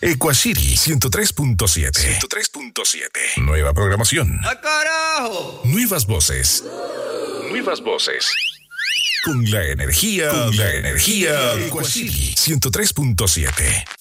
Equashiri 103.7. 103.7. Nueva programación. ¡Ah, carajo! Nuevas voces. Nuevas voces. Con la energía. Equashiri 103.7.